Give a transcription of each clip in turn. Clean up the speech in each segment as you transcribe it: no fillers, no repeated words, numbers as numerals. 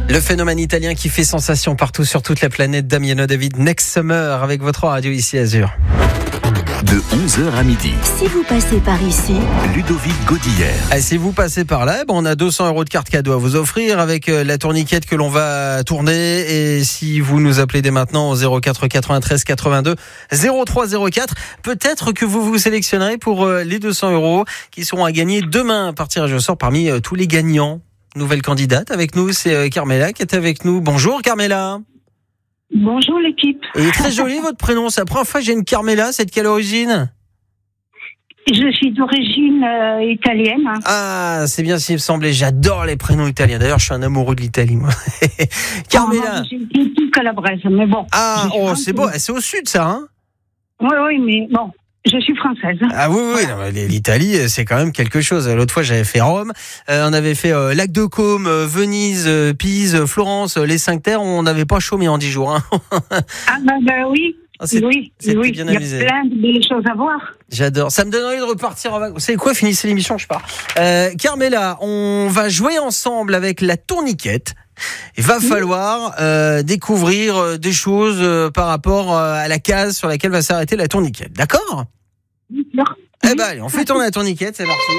Le phénomène italien qui fait sensation partout sur toute la planète. Damiano David, Next Summer avec votre radio ici Azur. De 11h à midi. Si vous passez par ici, Ludovic Godillère. Si vous passez par là, on a 200 € de carte cadeau à vous offrir avec la tourniquette que l'on va tourner. Et si vous nous appelez dès maintenant au 04 93 82 03 04, peut-être que vous vous sélectionnerez pour les 200 € qui seront à gagner demain par tirage au sort parmi tous les gagnants. Nouvelle candidate avec nous, c'est Carmela qui est avec nous. Bonjour Carmela. Bonjour l'équipe. Et très joli votre prénom, c'est la première fois que j'ai une Carmela, c'est de quelle origine ? Je suis d'origine italienne. Ah, c'est bien ce qui me semblait, j'adore les prénoms italiens. D'ailleurs, je suis un amoureux de l'Italie, moi. Carmela. J'ai tout Calabrese, mais bon. Ah, c'est beau, c'est au sud ça, hein ? Oui, mais bon. Je suis française. Ah oui, non, l'Italie, c'est quand même quelque chose. L'autre fois, j'avais fait Rome, on avait fait Lac de Côme, Venise, Pise, Florence, les 5 terres, on n'avait pas chômé en 10 jours. Hein. Oui. Oui. Bien Il y a amusé. plein de belles choses à voir. J'adore. Ça me donne envie de repartir en vacances. Vous savez quoi, finissez l'émission, je pars. Carmela, on va jouer ensemble avec la tourniquette. Il va falloir découvrir des choses par rapport à la case sur laquelle va s'arrêter la tourniquette. D'accord ? Eh ben allez, on fait tourner la tourniquette, c'est parti.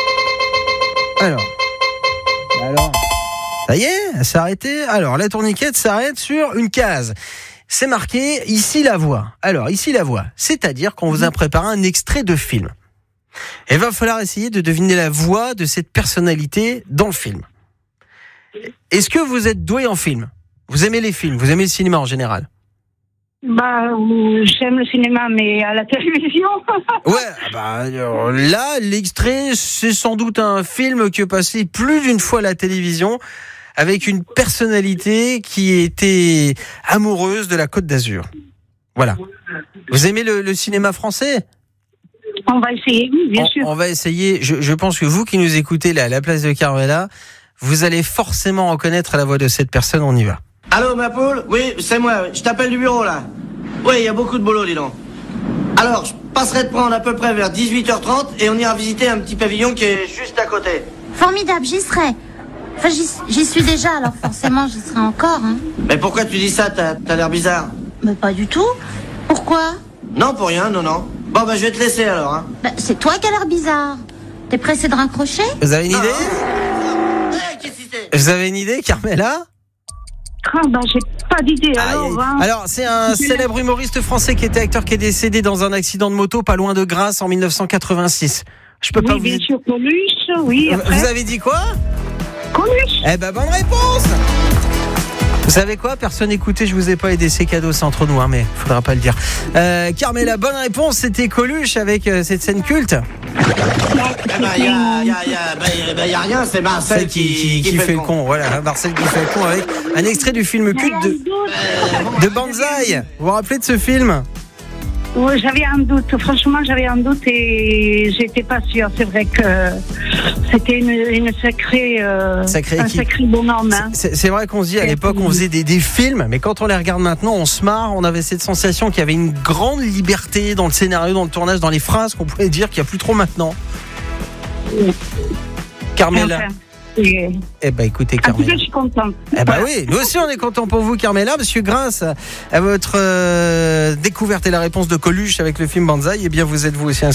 Alors, ça y est, elle s'est arrêtée. Alors, la tourniquette s'arrête sur une case. C'est marqué ici la voix. Alors, ici la voix, c'est-à-dire qu'on vous a préparé un extrait de film. Il va falloir essayer de deviner la voix de cette personnalité dans le film. Est-ce que vous êtes doué en film ? Vous aimez les films ? Vous aimez le cinéma en général ? J'aime le cinéma, mais à la télévision. Ouais, là, l'extrait, c'est sans doute un film qui est passé plus d'une fois à la télévision avec une personnalité qui était amoureuse de la Côte d'Azur. Voilà. Vous aimez le cinéma français ? On va essayer, oui, bien sûr. On va essayer. Je pense que vous qui nous écoutez là, à la place de Carmela, vous allez forcément reconnaître la voix de cette personne. On y va. Allô, ma poule ? Oui, c'est moi. Je t'appelle du bureau, là. Oui, il y a beaucoup de boulot, dis donc. Alors, je passerai te prendre à peu près vers 18h30 et on ira visiter un petit pavillon qui est juste à côté. Formidable, j'y serai. Enfin, j'y suis déjà, alors forcément, j'y serai encore. Hein. Mais pourquoi tu dis ça ? T'as l'air bizarre. Mais pas du tout. Pourquoi ? Non, pour rien, non. Bon, je vais te laisser alors, hein. C'est toi qui as l'air bizarre. T'es pressé de raccrocher ? Vous avez une idée ? Qu'est-ce que c'est ? Vous avez une idée, Carmela ? J'ai pas d'idée. Alors, c'est un célèbre humoriste français qui était acteur qui est décédé dans un accident de moto pas loin de Grasse en 1986. Je peux pas vous bien sûr, Coluche, oui. Vous avez dit quoi ? Coluche. Eh ben, bonne réponse. Vous savez quoi ? Personne écoutait, je vous ai pas aidé, ces cadeaux, c'est entre nous, mais faudra pas le dire. Carmela, bonne réponse, c'était Coluche avec cette scène culte. Y a rien, c'est Marcel qui fait le con. Voilà, Marcel qui fait le con avec un extrait du film culte de Banzai. Vous vous rappelez de ce film ? Oui, j'avais un doute. Franchement, j'avais un doute et j'étais pas sûre. C'est vrai que c'était une sacrée un sacré bonhomme. Hein. C'est vrai qu'on se dit à l'époque, on faisait des films, mais quand on les regarde maintenant, on se marre. On avait cette sensation qu'il y avait une grande liberté dans le scénario, dans le tournage, dans les phrases qu'on pouvait dire qu'il n'y a plus trop maintenant. Carmela. Eh ben écoutez, Carmela. En tout cas, je suis contente. Eh ben oui, nous aussi on est contents pour vous, Carmela, parce que grâce à votre découverte et la réponse de Coluche avec le film Banzai, eh bien vous êtes vous aussi inscrit